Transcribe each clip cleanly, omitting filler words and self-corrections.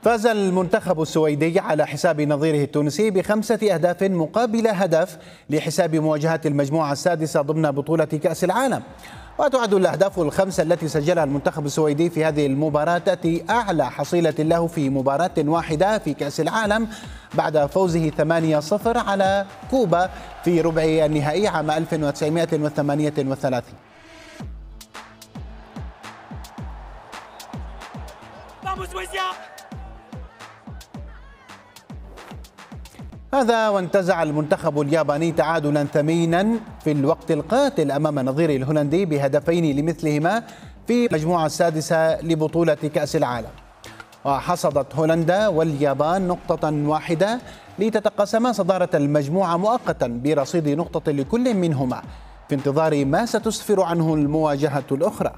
فاز المنتخب السويدي على حساب نظيره التونسي ب5 أهداف مقابل هدف لحساب مواجهة المجموعة السادسة ضمن بطولة كأس العالم. وتعد الأهداف الخمسة التي سجلها المنتخب السويدي في هذه المباراة تأتي أعلى حصيلة له في مباراة واحدة في كأس العالم بعد فوزه 8-0 على كوبا في ربع النهائي عام 1938. هذا وانتزع المنتخب الياباني تعادلا ثمينا في الوقت القاتل أمام نظيره الهولندي بهدفين لمثلهما في المجموعة السادسة لبطولة كأس العالم. وحصدت هولندا واليابان نقطة واحدة لتتقاسما صدارة المجموعة مؤقتا برصيد نقطة لكل منهما في انتظار ما ستسفر عنه المواجهة الأخرى.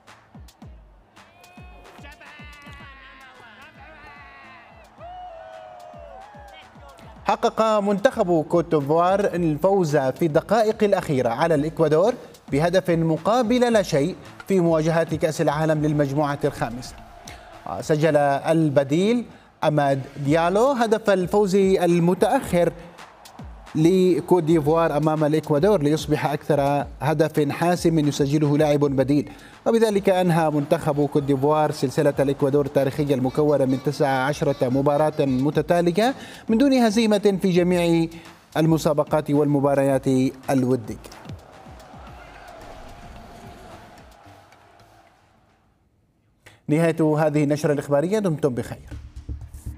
حقق منتخب كوت ديفوار الفوز في الدقائق الأخيرة على الإكوادور بهدف مقابل لا شيء في مواجهة كأس العالم للمجموعة الخامسة. سجل البديل أماد ديالو هدف الفوز المتأخر لكوت ديفوار أمام الإكوادور ليصبح أكثر هدف حاسم يسجله لاعب بديل، وبذلك أنهى منتخب كوت ديفوار سلسلة الإكوادور التاريخية المكونة من 19 مباراة متتالية من دون هزيمة في جميع المسابقات والمباريات الودية. نهاية هذه النشرة الإخبارية، دمتم بخير.